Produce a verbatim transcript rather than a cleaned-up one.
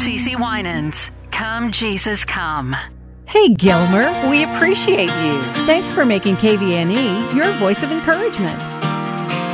CeCe Winans. Come, Jesus, come. Hey, Gilmer, we appreciate you. Thanks for making K V N E your voice of encouragement.